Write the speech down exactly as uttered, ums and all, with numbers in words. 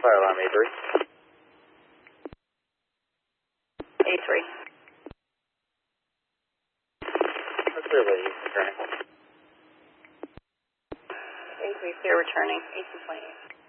Fire alarm A three. A three. That's clear, lady. Returning. A three, clear returning. A two twenty-eight.